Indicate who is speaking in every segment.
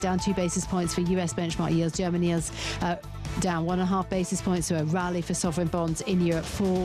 Speaker 1: Down 2 basis points for US benchmark yields. German yields down 1.5 basis points, so a rally for sovereign bonds in Europe.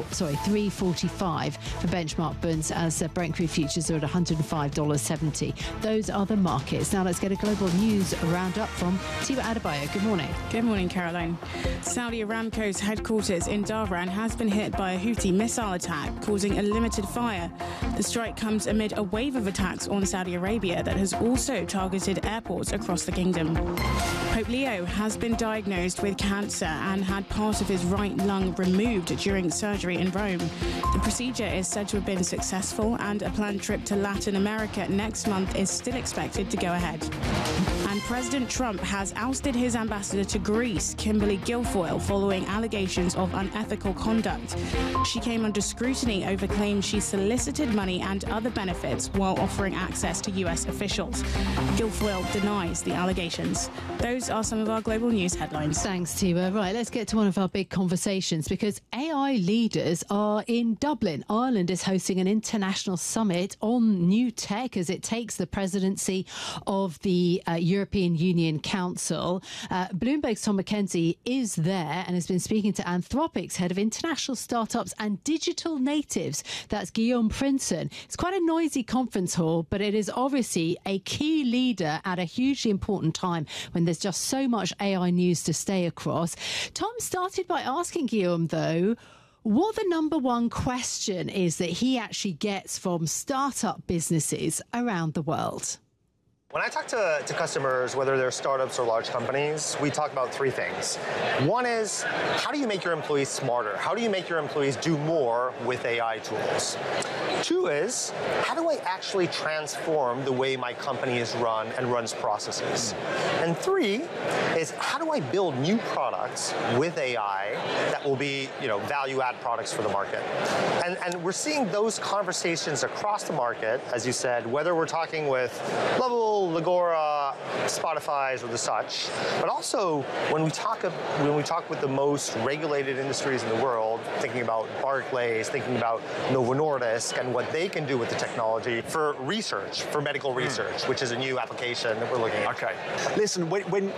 Speaker 1: 3.45 for benchmark bonds as Brent crude futures are at $105.70. Those are the markets. Now let's get a global news roundup from Tiwa Adebayo. Good morning.
Speaker 2: Good morning, Caroline. Saudi Aramco's headquarters in Dhahran has been hit by a Houthi missile attack, causing a limited fire. The strike comes amid a wave of attacks on Saudi Arabia that has also targeted airports across the kingdom. Pope Leo has been diagnosed with cancer and had part of his right lung removed during surgery in Rome. The procedure is said to have been successful, and a planned trip to Latin America next month is still expected to go ahead. And President Trump has ousted his ambassador to Greece, Kimberly Guilfoyle, following allegations of unethical conduct. She came under scrutiny over claims she solicited money and other benefits while offering access to US officials. Guilfoyle denies the allegations. Those are some of our global news headlines.
Speaker 1: Thanks, Tiwa. Right, let's get to one of our big conversations, because AI leaders are in Dublin. Ireland is hosting an international summit on new tech as it takes the presidency of the European Union Council. Bloomberg's Tom McKenzie is there and has been speaking to Anthropic's head of international startups and digital natives. That's Guillaume Prinsen. It's quite a noisy conference hall, but it is obviously a key leader at a hugely important time when there's just so much AI news to stay across. Tom started by asking Guillaume, though, what the number one question is that he actually gets from startup businesses around the world.
Speaker 3: When I talk to customers, whether they're startups or large companies, we talk about three things. One is, how do you make your employees smarter? How do you make your employees do more with AI tools? Two is, how do I actually transform the way my company is run and runs processes? And three is, how do I build new products with AI that will be, value-add products for the market? And we're seeing those conversations across the market, as you said, whether we're talking with Lovell, Legora, Spotify's, or the such, but also when we talk with the most regulated industries in the world, thinking about Barclays, thinking about Novo Nordisk, and what they can do with the technology for research, for medical research, which is a new application that we're looking at.
Speaker 4: Okay. Listen,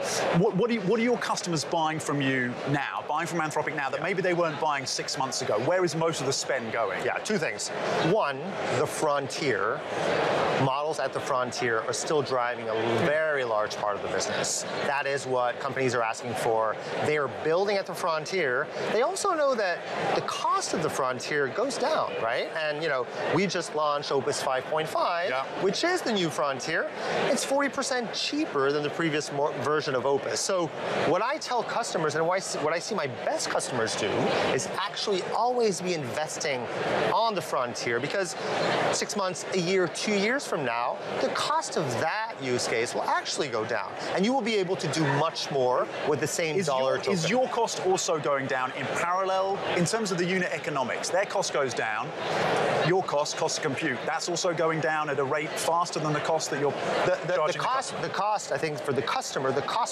Speaker 4: what are your customers buying from you now, buying from Anthropic now that maybe they weren't buying 6 months ago? Where is most of the spend going?
Speaker 3: Yeah, two things. One, the frontier. Models at the frontier are still driving a very large part of the business. That is what companies are asking for. They are building at the frontier. They also know that the cost of the frontier goes down, right? And we just launched Opus 5.5, which is the new frontier. It's 40% cheaper than the previous version of Opus. So what I tell customers, and what I see my best customers do, is actually always be investing on the frontier, because 6 months, a year, 2 years from now, the cost of that use case will actually go down, and you will be able to do much more with the same dollar token.
Speaker 4: Is your cost also going down in parallel in terms of the unit economics? Their cost goes down. Your cost of compute, that's also going down at a rate faster than the cost that you're charging.
Speaker 3: The cost, I think, for the customer,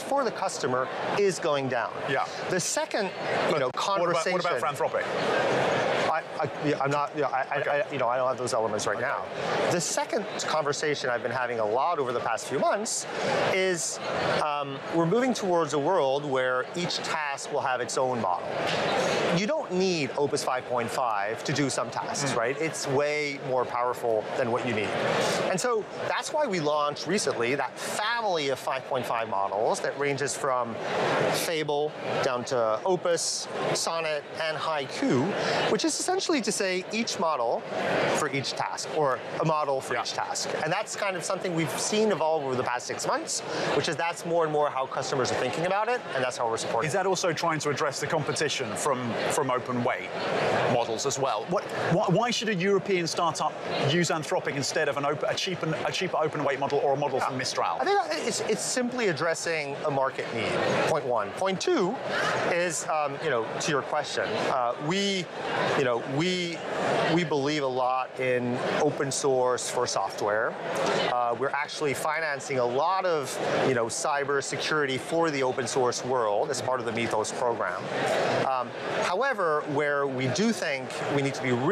Speaker 3: is going down. Yeah. The second, conversation.
Speaker 4: What about for Anthropic?
Speaker 3: I don't have those elements right now. The second conversation I've been having a lot over the past few months is we're moving towards a world where each task will have its own model. You don't need Opus 5.5 to do some tasks, right? It's way more powerful than what you need. And so that's why we launched recently that family of 5.5 models that ranges from Fable down to Opus, Sonnet, and Haiku, which is essentially to say each model for each task, or a model for each task. And that's kind of something we've seen evolve over the past 6 months, which is that's more and more how customers are thinking about it, and that's how we're supporting it.
Speaker 4: Is that also trying to address the competition from open weight models as well? Why should a European startup use Anthropic instead of a cheaper open weight model or a model from Mistral?
Speaker 3: I think it's simply addressing a market need, point one. Point two is, to your question, we believe a lot in open source for software. We're actually financing a lot of, cyber security for the open source world as part of the Mythos program. However, where we do think we need to be